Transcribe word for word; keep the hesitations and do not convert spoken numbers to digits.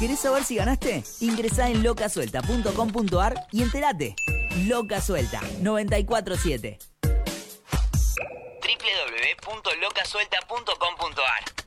¿Querés saber si ganaste? Ingresá en loca suelta punto com punto ar y entérate. Loca Suelta, noventa y cuatro siete. doble u doble u doble u punto loca suelta punto com punto ar